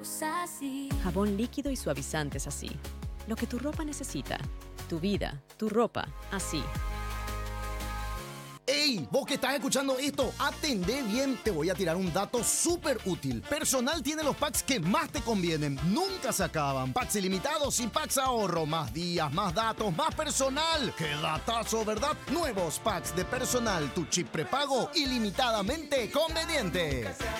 usa así. Jabón líquido y suavizantes así. Lo que tu ropa necesita. Tu vida, tu ropa, así. ¡Ey! Vos que estás escuchando esto, atendé bien. Te voy a tirar un dato súper útil. Personal tiene los packs que más te convienen. Nunca se acaban. Packs ilimitados y packs ahorro. Más días, más datos, más personal. ¡Qué datazo, verdad! Nuevos packs de Personal. Tu chip prepago ilimitadamente conveniente.